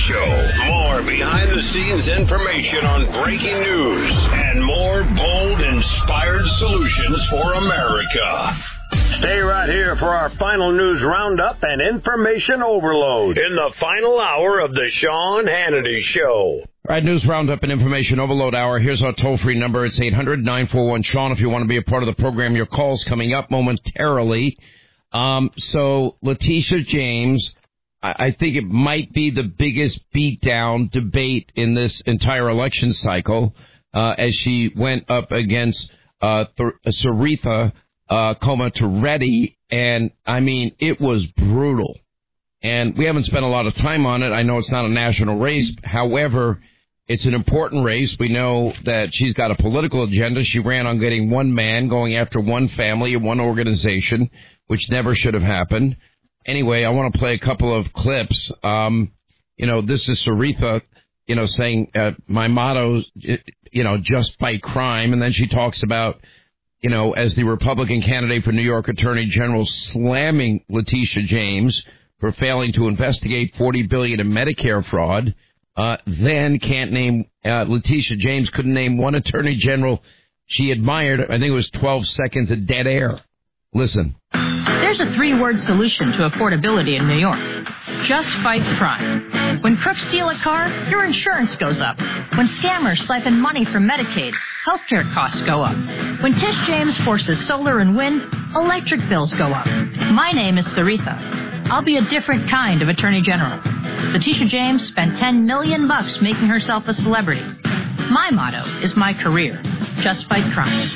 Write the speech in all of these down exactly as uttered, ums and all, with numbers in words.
Show. More behind-the-scenes information on breaking news and more bold, inspired solutions for America. Stay right here for our final news roundup and information overload in the final hour of the Sean Hannity Show. All right, news roundup and information overload hour. Here's our toll-free number. It's eight hundred nine four one Sean if you want to be a part of the program. Your call's coming up momentarily. Um, so Letitia James, I, I think it might be the biggest beatdown debate in this entire election cycle uh, as she went up against uh, Th- Saritha uh, Komatiredi. And, I mean, it was brutal. And we haven't spent a lot of time on it. I know it's not a national race. However, it's an important race. We know that she's got a political agenda. She ran on getting one man, going after one family and one organization, which never should have happened. Anyway, I want to play a couple of clips. Um, you know, this is Saritha, you know, saying uh, my motto, you know, just fight crime. And then she talks about, you know, as the Republican candidate for New York Attorney General, slamming Letitia James for failing to investigate forty billion dollars in Medicare fraud. Uh, then can't name, uh, Letitia James couldn't name one attorney general she admired. I think it was twelve seconds of dead air. Listen. There's a three-word solution to affordability in New York. Just fight crime. When crooks steal a car, your insurance goes up. When scammers siphon money from Medicaid, healthcare costs go up. When Tish James forces solar and wind, electric bills go up. My name is Saritha. I'll be a different kind of attorney general. Letitia James spent ten million bucks making herself a celebrity. My motto is my career. Just fight crime.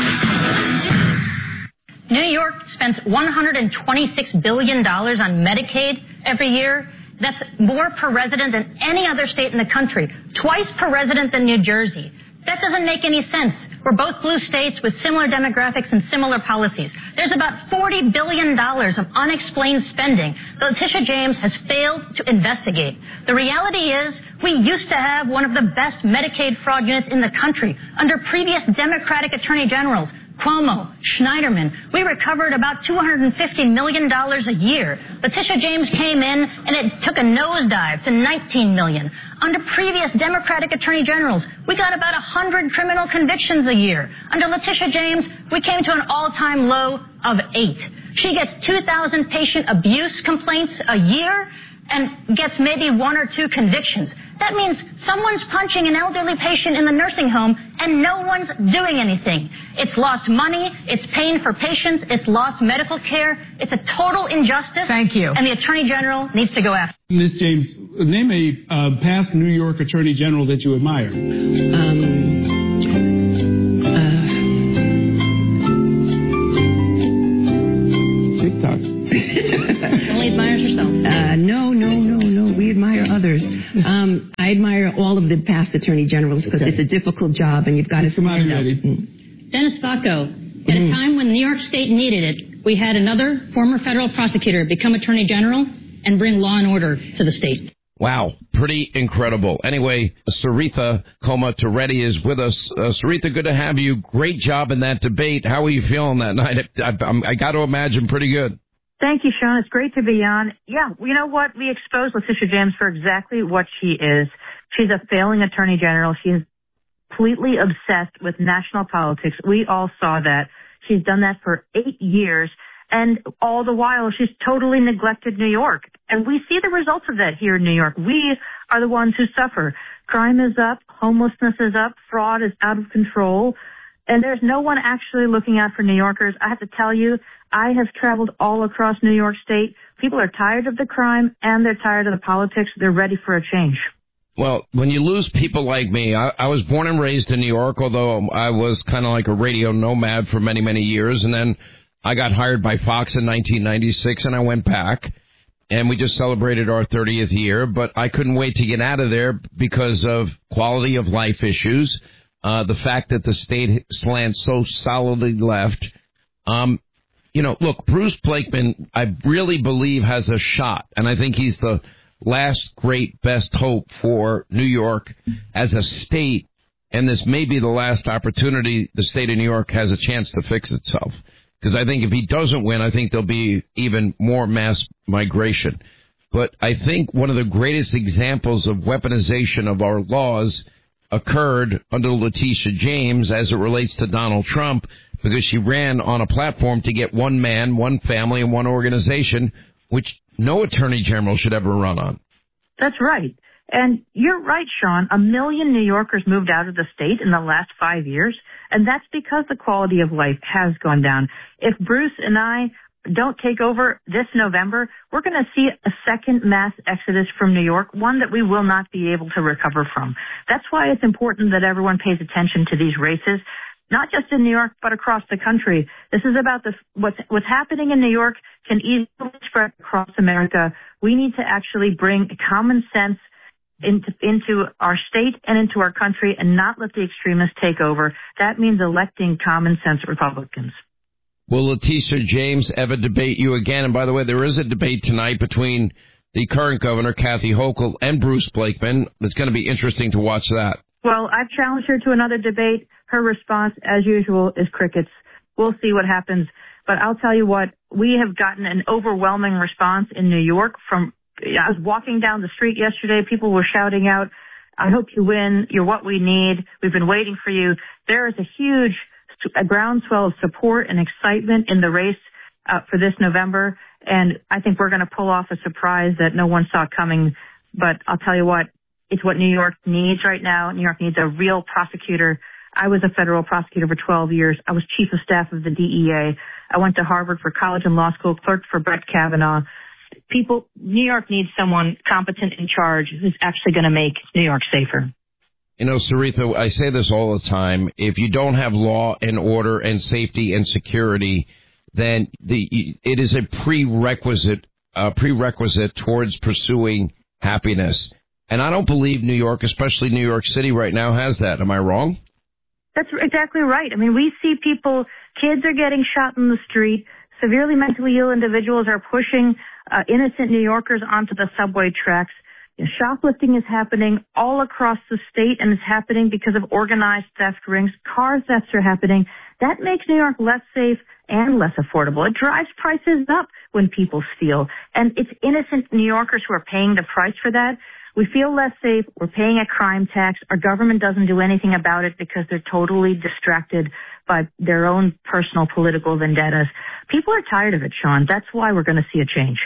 New York spends one hundred twenty-six billion dollars on Medicaid every year. That's more per resident than any other state in the country. Twice per resident than New Jersey. That doesn't make any sense. We're both blue states with similar demographics and similar policies. There's about forty billion dollars of unexplained spending that Letitia James has failed to investigate. The reality is we used to have one of the best Medicaid fraud units in the country under previous Democratic attorney generals. Cuomo, Schneiderman, we recovered about two hundred fifty million dollars a year. Letitia James came in and it took a nosedive to nineteen million dollars. Under previous Democratic attorney generals, we got about one hundred criminal convictions a year. Under Letitia James, we came to an all-time low of eight. She gets two thousand patient abuse complaints a year and gets maybe one or two convictions. That means someone's punching an elderly patient in the nursing home and no one's doing anything. It's lost money, it's pain for patients, it's lost medical care. It's a total injustice. Thank you. And the Attorney General needs to go after. Miz James, name a uh, past New York Attorney General that you admire. Um, uh, TikTok. Only admires herself. uh, no, no, no, no. We admire others. Um, I admire all of the past attorney generals because Okay. it's a difficult job and you've got to Come on, stand up. ready. Mm. Dennis Bacco. At a time when New York State needed it, we had another former federal prosecutor become attorney general and bring law and order to the state. Wow, pretty incredible. Anyway, Saritha Komatiredi is with us. Uh, Saritha, good to have you. Great job in that debate. How are you feeling that night? I, I, I got to imagine pretty good. Thank you, Sean. It's great to be on. Yeah, you know what? We exposed Letitia James for exactly what she is. She's a failing attorney general. She is completely obsessed with national politics. We all saw that. She's done that for eight years. And all the while, she's totally neglected New York. And we see the results of that here in New York. We are the ones who suffer. Crime is up. Homelessness is up. Fraud is out of control. And there's no one actually looking out for New Yorkers. I have to tell you, I have traveled all across New York State. People are tired of the crime and they're tired of the politics. They're ready for a change. Well, when you lose people like me, I, I was born and raised in New York, although I was kind of like a radio nomad for many, many years. And then I got hired by Fox in nineteen ninety-six and I went back. And we just celebrated our thirtieth year. But I couldn't wait to get out of there because of quality of life issues. Uh, the fact that the state slants so solidly left. Um, you know, look, Bruce Blakeman, I really believe has a shot. And I think he's the last great best hope for New York as a state. And this may be the last opportunity the state of New York has a chance to fix itself. Because I think if he doesn't win, I think there'll be even more mass migration. But I think one of the greatest examples of weaponization of our laws occurred under Letitia James as it relates to Donald Trump, because she ran on a platform to get one man, one family, and one organization, which no attorney general should ever run on. That's right. And you're right, Sean. A million New Yorkers moved out of the state in the last five years, and that's because the quality of life has gone down. If Bruce and I don't take over this November, we're going to see a second mass exodus from New York, one that we will not be able to recover from. That's why it's important that everyone pays attention to these races, not just in New York, but across the country. This is about the, what's, what's happening in New York can easily spread across America. We need to actually bring common sense into, into our state and into our country and not let the extremists take over. That means electing common sense Republicans. Will Letitia James ever debate you again? And by the way, there is a debate tonight between the current governor, Kathy Hochul, and Bruce Blakeman. It's going to be interesting to watch that. Well, I've challenged her to another debate. Her response, as usual, is crickets. We'll see what happens. But I'll tell you what, we have gotten an overwhelming response in New York from, I was walking down the street yesterday. People were shouting out, I hope you win. You're what we need. We've been waiting for you. There is a huge a groundswell of support and excitement in the race uh, for this November. And I think we're going to pull off a surprise that no one saw coming. But I'll tell you what, it's what New York needs right now. New York needs a real prosecutor. I was a federal prosecutor for twelve years. I was chief of staff of the D E A. I went to Harvard for college and law school, clerked for Brett Kavanaugh. People, New York needs someone competent in charge who's actually going to make New York safer. You know, Sarita, I say this all the time. If you don't have law and order and safety and security, then the it is a prerequisite uh, prerequisite towards pursuing happiness. And I don't believe New York, especially New York City right now, has that. Am I wrong? That's exactly right. I mean, we see people, kids are getting shot in the street. Severely mentally ill individuals are pushing uh, innocent New Yorkers onto the subway tracks. Shoplifting is happening all across the state, and it's happening because of organized theft rings. Car thefts are happening. That makes New York less safe and less affordable. It drives prices up when people steal. And it's innocent New Yorkers who are paying the price for that. We feel less safe. We're paying a crime tax. Our government doesn't do anything about it because they're totally distracted by their own personal political vendettas. People are tired of it, Sean. That's why we're going to see a change.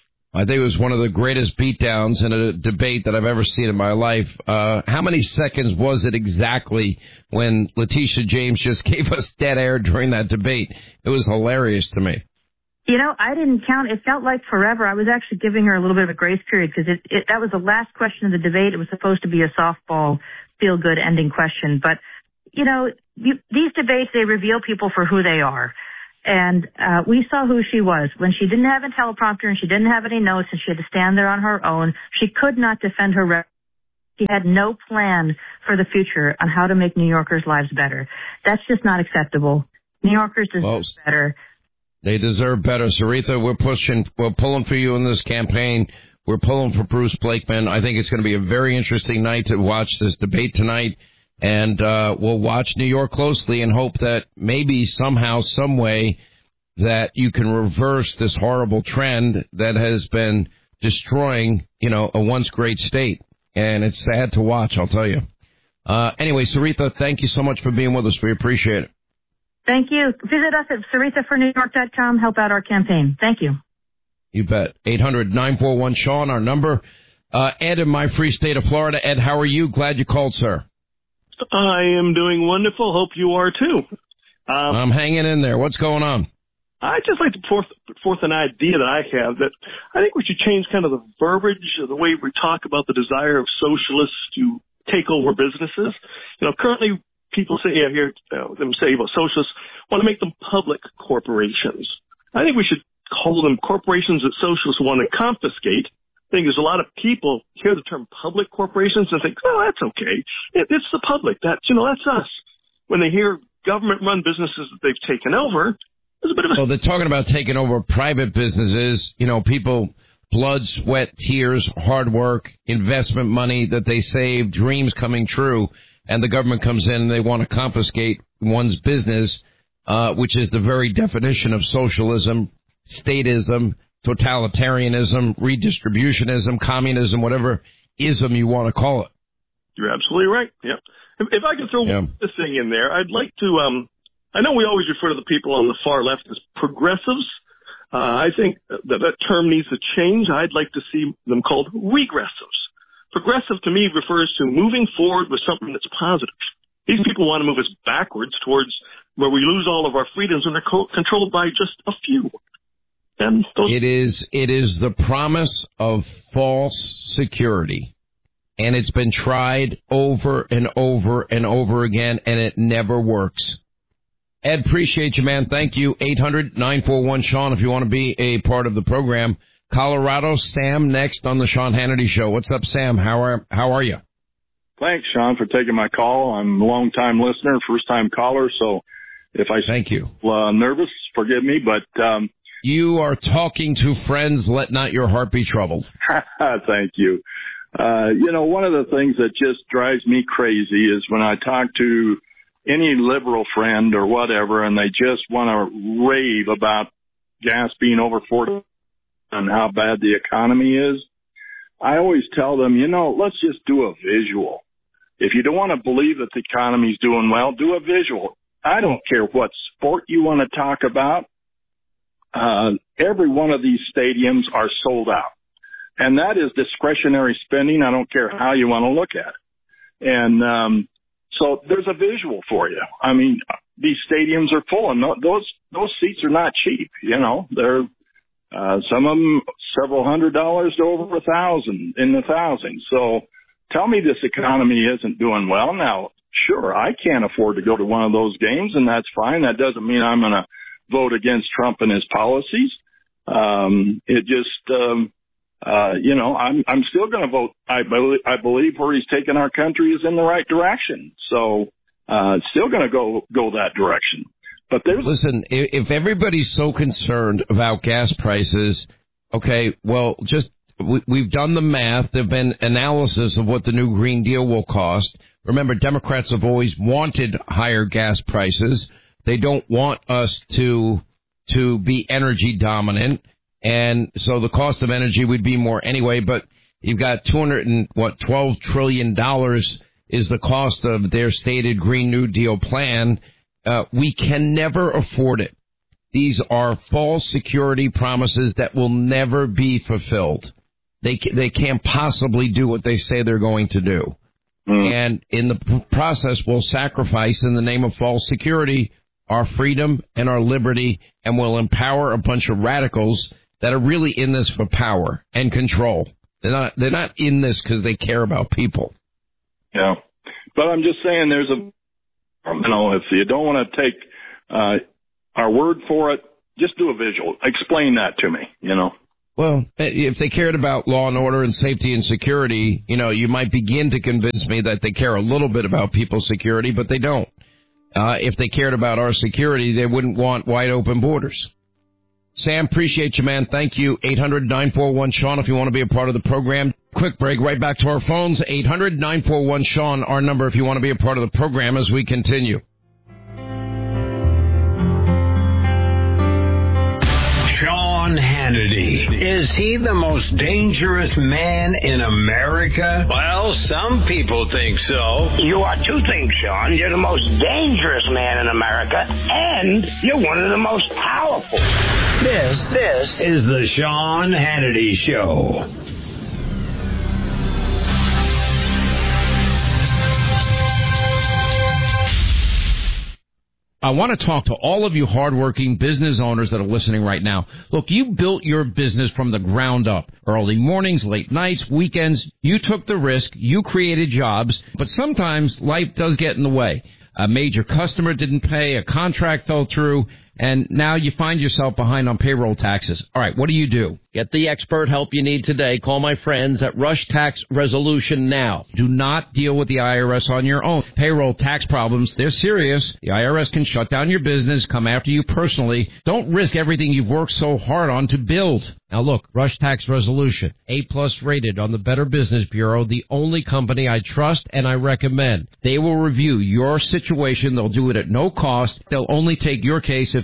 I think it was one of the greatest beatdowns in a debate that I've ever seen in my life. Uh, how many seconds was it exactly when Letitia James just gave us dead air during that debate? It was hilarious to me. You know, I didn't count. It felt like forever. I was actually giving her a little bit of a grace period because it, it, that was the last question of the debate. It was supposed to be a softball, feel-good ending question. But, you know, you, these debates, they reveal people for who they are. And uh we saw who she was. When she didn't have a teleprompter and she didn't have any notes and she had to stand there on her own, she could not defend her rep. She had no plan for the future on how to make New Yorkers' lives better. That's just not acceptable. New Yorkers deserve well, better. They deserve better. Sarita, we're pushing, we're pulling for you in this campaign. We're pulling for Bruce Blakeman. I think it's going to be a very interesting night to watch this debate tonight. And uh we'll watch New York closely and hope that maybe somehow, some way, that you can reverse this horrible trend that has been destroying, you know, a once great state. And it's sad to watch, I'll tell you. Uh Anyway, Sarita, thank you so much for being with us. We appreciate it. Thank you. Visit us at Sarita for New York dot com. Help out our campaign. Thank you. You bet. eight hundred nine four one Sean, our number. Uh Ed in my free state of Florida. Ed, how are you? Glad you called, sir. I am doing wonderful. Hope you are too. Um, I'm hanging in there. What's going on? I'd just like to forth, forth an idea that I have that I think we should change kind of the verbiage, the way we talk about the desire of socialists to take over businesses. You know, currently people say, yeah, hear uh, them say about socialists want to make them public corporations. I think we should call them corporations that socialists want to confiscate. I think there's a lot of people hear the term public corporations and think, oh, that's okay. It, it's the public. That's, you know, that's us. When they hear government-run businesses that they've taken over, there's a bit of a... Well, they're talking about taking over private businesses, you know, people, blood, sweat, tears, hard work, investment money that they save, dreams coming true, and the government comes in and they want to confiscate one's business, uh, which is the very definition of socialism, statism, totalitarianism, redistributionism, communism, whatever ism you want to call it. You're absolutely right. Yeah. If, if I could throw yeah. this thing in there, I'd like to, um, I know we always refer to the people on the far left as progressives. Uh, I think that that term needs to change. I'd like to see them called regressives. Progressive to me refers to moving forward with something that's positive. These people want to move us backwards towards where we lose all of our freedoms and they're co- controlled by just a few. And those- it is, it is the promise of false security. And it's been tried over and over and over again, and it never works. Ed, appreciate you, man. Thank you. eight hundred nine four one Sean if you want to be a part of the program. Colorado, Sam next on the Sean Hannity Show. What's up, Sam? How are how are you? Thanks, Sean, for taking my call. I'm a long-time listener, first-time caller, so if I Thank you. Uh, nervous, forgive me, but... Um, you are talking to friends. Let not your heart be troubled. Thank you. Uh, you know, one of the things that just drives me crazy is when I talk to any liberal friend or whatever, and they just want to rave about gas being over forty and how bad the economy is. I always tell them, you know, let's just do a visual. If you don't want to believe that the economy's doing well, do a visual. I don't care what sport you want to talk about. Uh, every one of these stadiums are sold out. And that is discretionary spending. I don't care how you want to look at it. And, um, so there's a visual for you. I mean, these stadiums are full and those, those seats are not cheap. You know, they're, uh, some of them several hundred dollars to over a thousand in the thousands. So tell me this economy isn't doing well. Now, sure, I can't afford to go to one of those games and that's fine. That doesn't mean I'm going to vote against Trump and his policies. Um, it just, um, Uh, you know, I'm, I'm still going to vote. I believe, I believe where he's taking our country is in the right direction. So, uh, it's still going to go, go that direction. But there's. Listen, if everybody's so concerned about gas prices, okay, well, just, we, we've done the math. There've been analysis of what the new Green Deal will cost. Remember, Democrats have always wanted higher gas prices. They don't want us to, to be energy dominant. And so the cost of energy would be more anyway, but you've got two hundred and what, twelve trillion dollars is the cost of their stated Green New Deal plan. Uh, we can never afford it. These are false security promises that will never be fulfilled. They, they can't possibly do what they say they're going to do. Mm. And in the process, we'll sacrifice in the name of false security our freedom and our liberty, and we'll empower a bunch of radicals that are really in this for power and control. They're not, they're not in this because they care about people. Yeah. But I'm just saying there's a, you know, if you don't want to take, uh, our word for it, just do a visual. Explain that to me, you know. Well, if they cared about law and order and safety and security, you know, you might begin to convince me that they care a little bit about people's security, but they don't. Uh, if they cared about our security, they wouldn't want wide open borders. Sam, appreciate you, man. Thank you. eight hundred nine four one Sean if you want to be a part of the program. Quick break, right back to our phones. eight hundred nine four one Sean, our number if you want to be a part of the program as we continue. Sean Hannity. Is he the most dangerous man in America? Well, some people think so. You are two things, Sean. You're the most dangerous man in America, and you're one of the most powerful. This, this is the Sean Hannity Show. I want to talk to all of you hardworking business owners that are listening right now. Look, you built your business from the ground up. Early mornings, late nights, weekends. You took the risk. You created jobs. But sometimes life does get in the way. A major customer didn't pay. A contract fell through. And now you find yourself behind on payroll taxes. All right, what do you do? Get the expert help you need today. Call my friends at Rush Tax Resolution now. Do not deal with the I R S on your own. Payroll tax problems, they're serious. The I R S can shut down your business, come after you personally. Don't risk everything you've worked so hard on to build. Now look, Rush Tax Resolution, A-plus rated on the Better Business Bureau, the only company I trust and I recommend. They will review your situation. They'll do it at no cost. They'll only take your case if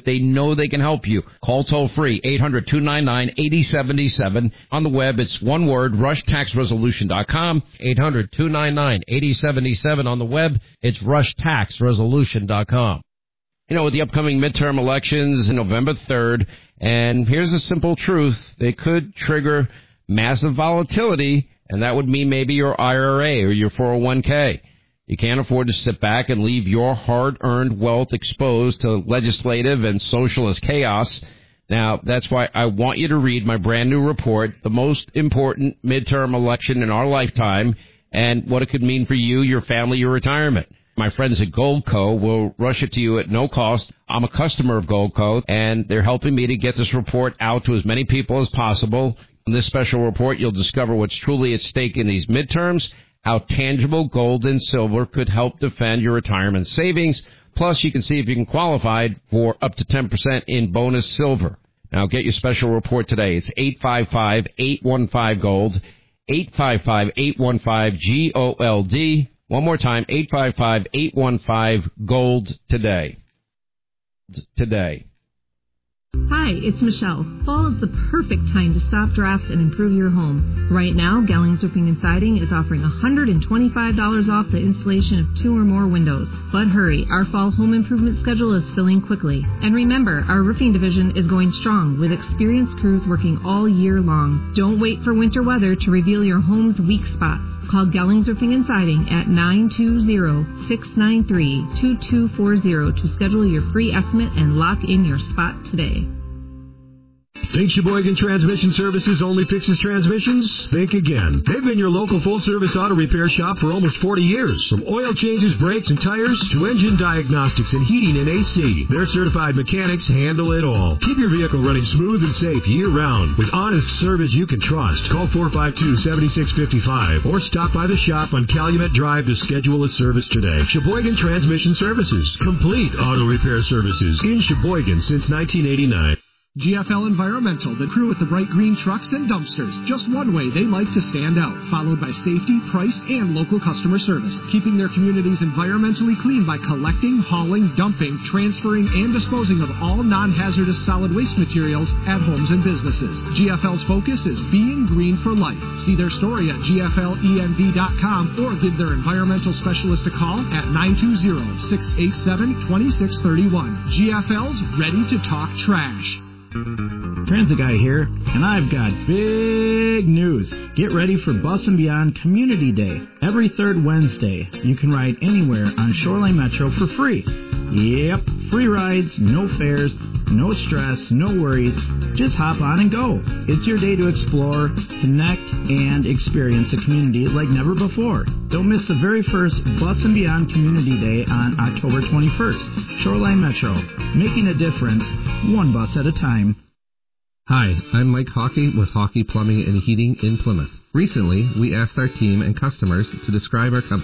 They know they can help you. Call toll free, eight hundred, two nine nine, eight oh seven seven. On the web, it's one word, rush tax resolution dot com. eight hundred, two nine nine, eight oh seven seven. On the web, it's rush tax resolution dot com. You know, with the upcoming midterm elections in November third, and here's a simple truth, they could trigger massive volatility, and that would mean maybe your I R A or your four oh one k. You can't afford to sit back and leave your hard-earned wealth exposed to legislative and socialist chaos. Now, that's why I want you to read my brand new report, The Most Important Midterm Election in Our Lifetime, and what it could mean for you, your family, your retirement. My friends at Goldco will rush it to you at no cost. I'm a customer of Goldco, and they're helping me to get this report out to as many people as possible. In this special report, you'll discover what's truly at stake in these midterms, how tangible gold and silver could help defend your retirement savings. Plus, you can see if you can qualify for up to ten percent in bonus silver. Now, get your special report today. It's eight five five, eight one five, GOLD, eight five five, eight one five, G O L D. One more time, eight five five, eight one five, GOLD today. Today. Hi, it's Michelle. Fall is the perfect time to stop drafts and improve your home. Right now, Gellings Roofing and Siding is offering one hundred twenty-five dollars off the installation of two or more windows. But hurry, our fall home improvement schedule is filling quickly. And remember, our roofing division is going strong with experienced crews working all year long. Don't wait for winter weather to reveal your home's weak spots. Call Gellings Roofing and Siding at nine two zero, six nine three, two two four zero to schedule your free estimate and lock in your spot today. Think Sheboygan Transmission Services only fixes transmissions? Think again. They've been your local full-service auto repair shop for almost forty years. From oil changes, brakes, and tires to engine diagnostics and heating and A C, their certified mechanics handle it all. Keep your vehicle running smooth and safe year-round with honest service you can trust. Call four five two, seven six five five or stop by the shop on Calumet Drive to schedule a service today. Sheboygan Transmission Services. Complete auto repair services in Sheboygan since nineteen eighty-nine. G F L Environmental, the crew with the bright green trucks and dumpsters. Just one way they like to stand out, followed by safety, price, and local customer service. Keeping their communities environmentally clean by collecting, hauling, dumping, transferring, and disposing of all non-hazardous solid waste materials at homes and businesses. G F L's focus is being green for life. See their story at G F L E N V dot com or give their environmental specialist a call at nine two zero, six eight seven, two six three one. G F L's ready to talk trash. Transit Guy here, and I've got big news. Get ready for Bus and Beyond Community Day. Every third Wednesday, you can ride anywhere on Shoreline Metro for free. Yep, free rides, no fares, no stress, no worries. Just hop on and go. It's your day to explore, connect, and experience the community like never before. Don't miss the very first Bus and Beyond Community Day on October twenty-first. Shoreline Metro, making a difference, one bus at a time. Hi, I'm Mike Hawkey with Hawkey Plumbing and Heating in Plymouth. Recently, we asked our team and customers to describe our company